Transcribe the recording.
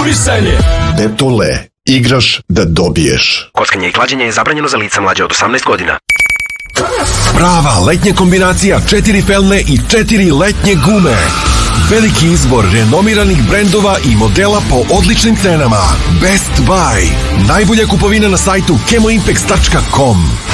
Motorisanje. Betole, igraš da dobiješ. Kockanje i klađenje je zabranjeno za lica mlađe od 18 godina. Prava letnja kombinacija 4 felne i 4 letnje gume. Veliki izbor renomiranih brendova i modela po odličnim cenama. Best Buy. Najbolja kupovina na sajtu chemoimpex.com.